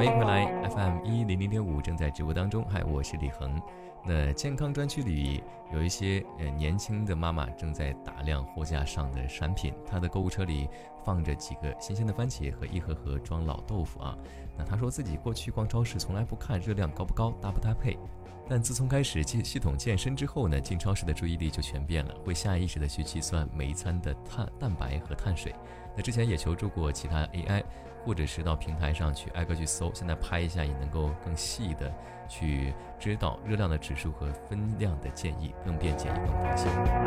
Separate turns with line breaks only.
欢迎回来 FM100.5 正在直播当中。嗨，我是李恒。那健康专区里有一些年轻的妈妈正在打量货架上的产品，她的购物车里放着几个新鲜的番茄和一盒盒装老豆腐啊。那她说自己过去逛超市从来不看热量高不高搭不搭配，但自从开始系统健身之后呢，进超市的注意力就全变了，会下意识的去计算每一餐的蛋白和碳水。那之前也求助过其他 AI， 或者是到平台上去挨个去搜，现在拍一下也能够更细的去知道热量的指数和分量的建议，更便捷也更方便。